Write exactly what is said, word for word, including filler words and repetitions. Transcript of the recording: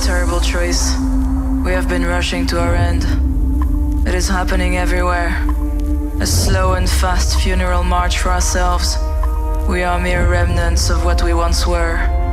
terrible choice. We have been rushing to our end. It is happening everywhere. A slow and fast funeral march for ourselves. We are mere remnants of what we once were.